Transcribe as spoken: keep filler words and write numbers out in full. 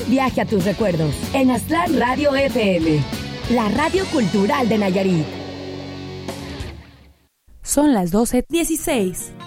viaje a tus recuerdos en Aztlán Radio F M, la radio cultural de Nayarit. Son las doce dieciséis.